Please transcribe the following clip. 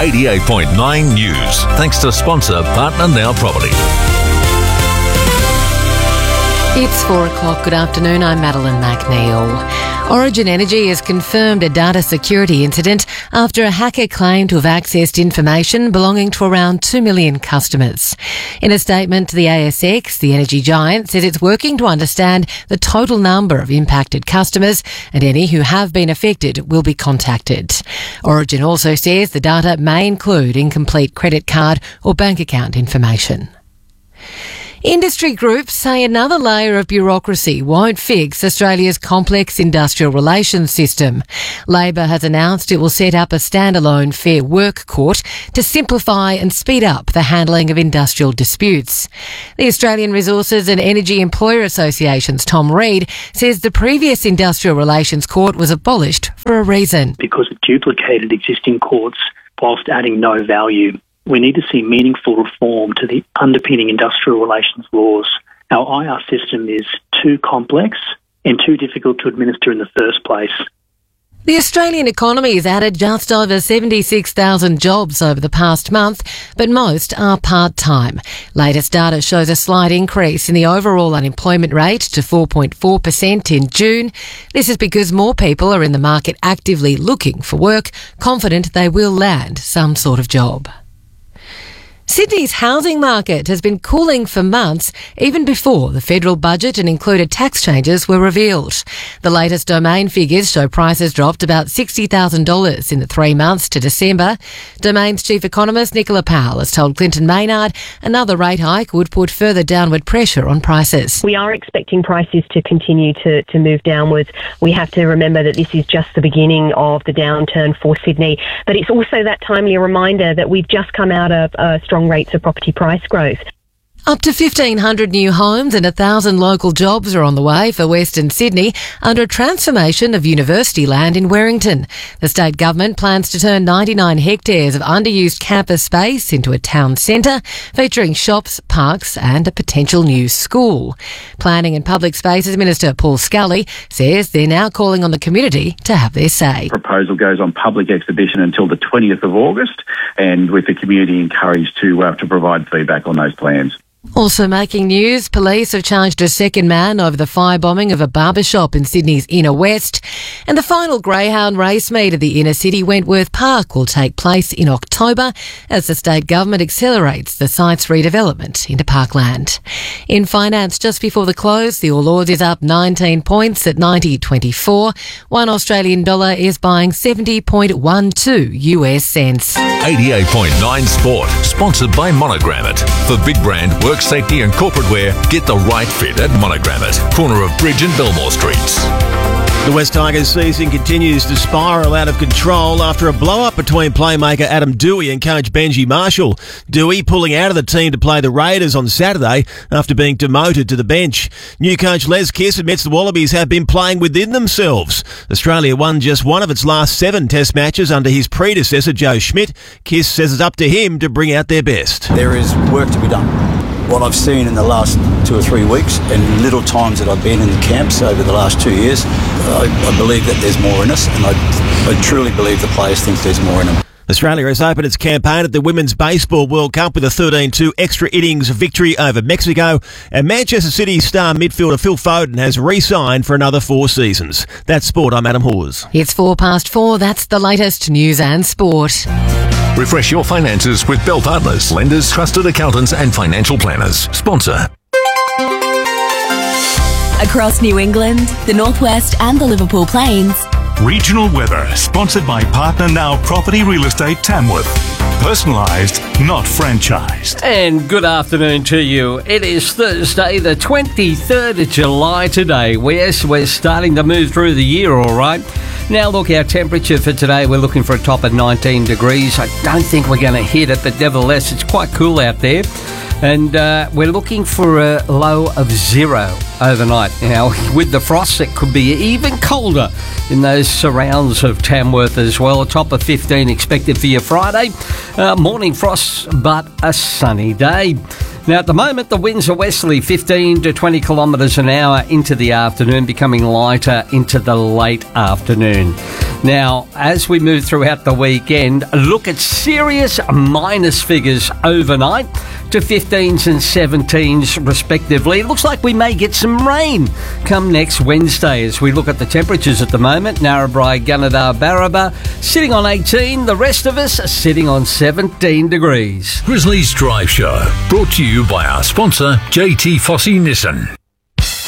88.9 News. Thanks to sponsor Partner Now Property. It's 4 o'clock. Good afternoon. I'm Madeline McNeil. Origin Energy has confirmed a data security incident after a hacker claimed to have accessed information belonging to around 2 million customers. In a statement to the ASX, the energy giant says it's working to understand the total number of impacted customers, and any who have been affected will be contacted. Origin also says the data may include incomplete credit card or bank account information. Industry groups say another layer of bureaucracy won't fix Australia's complex industrial relations system. Labor has announced it will set up a standalone Fair Work Court to simplify and speed up the handling of industrial disputes. The Australian Resources and Energy Employer Association's Tom Reed says the previous Industrial Relations Court was abolished for a reason. Because it duplicated existing courts whilst adding no value. We need to see meaningful reform to the underpinning industrial relations laws. Our IR system is too complex and too difficult to administer in the first place. The Australian economy has added just over 76,000 jobs over the past month, but most are part-time. Latest data shows a slight increase in the overall unemployment rate to 4.4% in June. This is because more people are in the market actively looking for work, confident they will land some sort of job. Sydney's housing market has been cooling for months, even before the federal budget and included tax changes were revealed. The latest Domain figures show prices dropped about $60,000 in the 3 months to December. Domain's chief economist Nicola Powell has told Clinton Maynard another rate hike would put further downward pressure on prices. We are expecting prices to continue to move downwards. We have to remember that this is just the beginning of the downturn for Sydney, but it's also that timely reminder that we've just come out of strong rates of property price growth. Up to 1,500 new homes and 1,000 local jobs are on the way for Western Sydney under a transformation of university land in Werrington. The state government plans to turn 99 hectares of underused campus space into a town centre, featuring shops, parks and a potential new school. Planning and Public Spaces Minister Paul Scully says they're now calling on the community to have their say. The proposal goes on public exhibition until the 20th of August, and with the community encouraged to provide feedback on those plans. Also making news, police have charged a second man over the firebombing of a barber shop in Sydney's inner west. And the final greyhound race meet of the inner city Wentworth Park will take place in October as the state government accelerates the site's redevelopment into parkland. In finance, just before the close, the All Ords is up 19 points at 90.24. $1 Australian dollar is buying 70.12 US cents. 88.9 Sport, sponsored by Monogrammet. For big brand work safety and corporate wear, get the right fit at Monogrammet, corner of Bridge and Belmore Streets. The West Tigers season continues to spiral out of control after a blow-up between playmaker Adam Dewey and coach Benji Marshall. Dewey pulling out of the team to play the Raiders on Saturday after being demoted to the bench. New coach Les Kiss admits the Wallabies have been playing within themselves. Australia won just one of its last 7 test matches under his predecessor Joe Schmidt. Kiss says it's up to him to bring out their best. There is work to be done. What I've seen in the last 2 or 3 weeks and little times that I've been in the camps over the last 2 years, I believe that there's more in us, and I truly believe the players think there's more in them. Australia has opened its campaign at the Women's Baseball World Cup with a 13-2 extra innings victory over Mexico, and Manchester City star midfielder Phil Foden has re-signed for another 4 seasons. That's Sport. I'm Adam Hawes. It's 4:04. That's the latest news and sport. Refresh your finances with Bell Partners, lenders, trusted accountants and financial planners. Sponsor. Across New England, the Northwest and the Liverpool Plains. Regional weather, sponsored by Partner Now Property Real Estate Tamworth. Personalised, not franchised. And good afternoon to you. It is Thursday, the 23rd of July today. Yes, we're starting to move through the year, all right. Now, look, our temperature for today, we're looking for a top of 19 degrees. I don't think we're going to hit it, but nevertheless, it's quite cool out there. And we're looking for a low of 0 overnight. Now, with the frost, it could be even colder in those surrounds of Tamworth as well. A top of 15 expected for your Friday. Morning frost, but a sunny day. Now, at the moment, the winds are westerly, 15 to 20 kilometres an hour into the afternoon, becoming lighter into the late afternoon. Now, as we move throughout the weekend, look at serious minus figures overnight to 15s and 17s respectively. It looks like we may get some rain come next Wednesday as we look at the temperatures at the moment. Narrabri, Gunnedah, Barraba sitting on 18. The rest of us are sitting on 17 degrees. Grizzlies Drive Show, brought to you by our sponsor, JT Fossey Nissan.